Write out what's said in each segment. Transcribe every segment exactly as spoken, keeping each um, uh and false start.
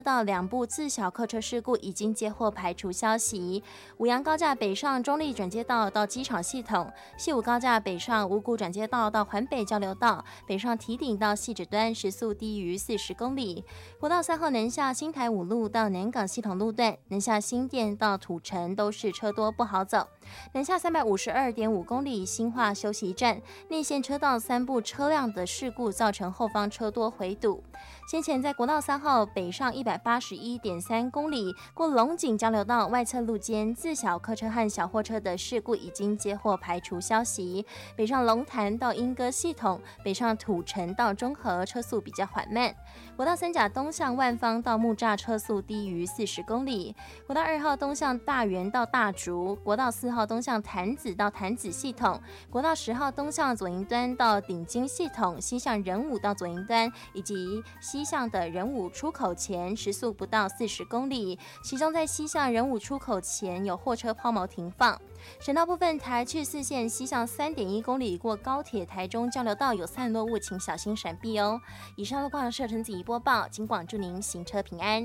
到两部自小客车事故已经接获排除消息。五杨高架北上中立转接道到机场系统，西武高架北上五股转接道到环北交流道，北上堤顶到汐止端时速低于四十公里。国道三号南下新台五路到南港系统路段，南下新店到土城都是车多不好走。南下三百五十二点五公里新化休息站内线车道三部车辆的事故造成后方车多回堵。先前在国道三号北上一百八十一点三公里过龙井交流道外侧路间自小客车和小货车的事故已经接获排除消息。北上龙潭到莺歌系统，北上土城到中和车速比较缓慢。国道三甲东向万方到木栅车速低于四十公里。国道二号东向大园到大竹，国道四号东向潭子到潭子系统，国道十号东向左营端到顶金系统，西向仁武到左营端以及西向的仁武出口前时速不到四十公里，其中在西向仁武出口前有货车抛锚停放。省道部分，台去四线西向三点一公里过高铁台中交流道有散落物，请小心闪避哦。以上路况社陈子怡播报，警广祝您行车平安。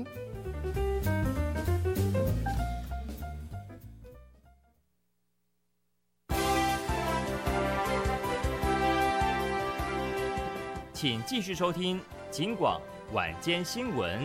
请继续收听警广晚间新闻。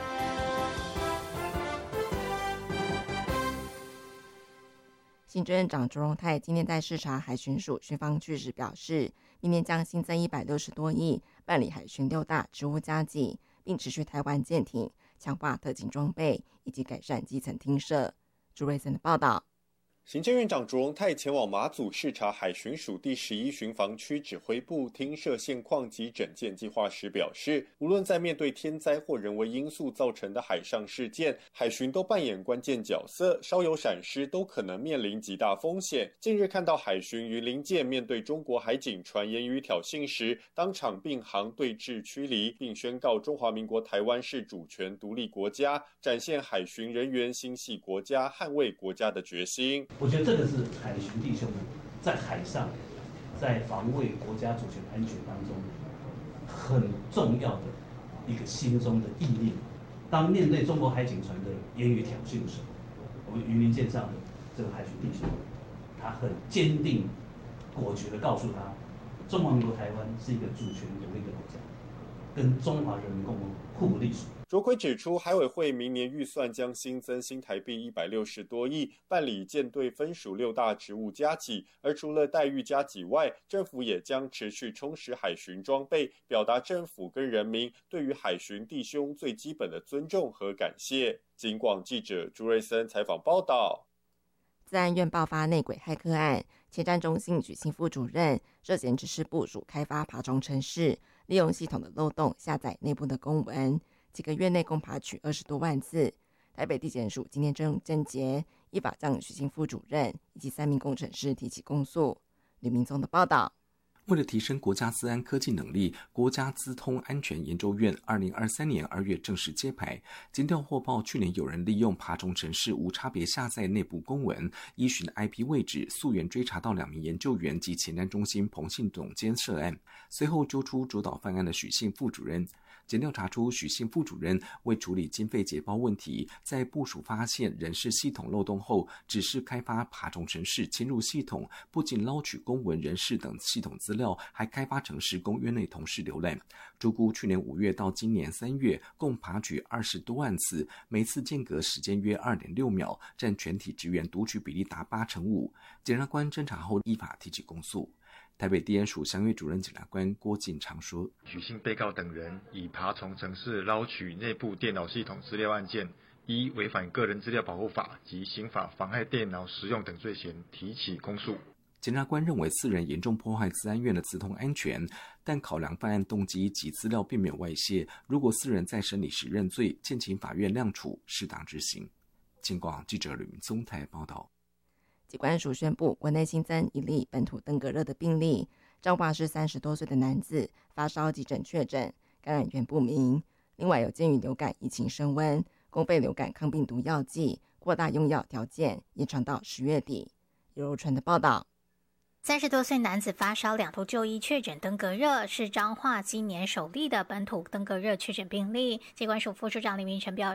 行政院长卓荣泰今天在视察海巡署巡防区时表示，明年将新增一百六十多亿办理海巡六大职务加给，并持续台湾舰艇，强化特警装备以及改善基层厅舍。朱瑞森的报道。 行政院长卓荣泰前往马祖视察海巡署第十一巡防区指挥部厅舍现况及整建计划时表示，无论在面对天灾或人为因素造成的海上事件，海巡都扮演关键角色，稍有闪失都可能面临极大风险。近日看到海巡于临舰面对中国海警船言语挑衅时，当场并行对峙驱离，并宣告中华民国台湾是主权独立国家，展现海巡人员心系国家、捍卫国家的决心。 我觉得这个是海巡弟兄在海上，在防卫国家主权安全当中很重要的一个心中的意念。当面对中国海警船的言语挑衅的时候，我们渔民舰上的这个海巡弟兄，他很坚定、果决地告诉他，中华民国台湾是一个主权独立的国家，跟中华人民共和国互不隶属。 卓奎指出，海委会明年预算将新增新台币一百六十多亿，办理舰队分属六大职务加给。而除了待遇加给外，政府也将持续充实海巡装备，表达政府跟人民对于海巡弟兄最基本的尊重和感谢。警广记者朱瑞森采访报道。 自安院爆发内鬼骇客案，前瞻中心举行副主任涉嫌指示部署开发爬虫程式，利用系统的漏洞下载内部的公文。几个月内共爬取二十多万次。台北地检署今天正侦结，依法将许姓副主任以及三名工程师提起公诉。吕明宗的报道。 为了提升国家资安科技能力，国家资通安全研究院二零二三年二月正式揭牌。检调获报，去年有人利用爬虫程式无差别下载内部公文，依循 I P 位置溯源追查到两名研究员及前瞻中心彭姓总监涉案，随后揪出主导犯案的许姓副主任。检调查出许姓副主任为处理经费结包问题，在部署发现人事系统漏洞后，指示开发爬虫程式侵入系统，不仅捞取公文、人事等系统资料，还开发程式供院内同事浏览。估估去年五月到今年三月，共爬取二十多万次，每次间隔时间约二点六秒，占全体职员读取比例达八成五。检察官侦查后依法提起公诉。台北地检署详阅主任检察官郭进常说， 许姓被告等人以爬虫程式捞取内部电脑系统资料案件，依违反个人资料保护法及刑法妨害电脑使用等罪嫌提起公诉。 检察官认为四人严重破坏资安院的资通安全，但考量犯案动机及资料并没有外泄，如果四人在审理时认罪，建请法院量处，适当执行。警广记者吕明宗台报道。 疾管署宣布，国内新增一例本土登革热的病例，彰化市三十多岁的男子发烧急诊确诊，感染源不明。另外有鉴于流感疫情升温，公费流感抗病毒药剂扩大用药条件，延长到十月底。尤柔川的报道。 三十多岁男子发烧两度就医确诊登革热，是彰化今年首例的本土登革热确诊病例。疾管署副署长林明成表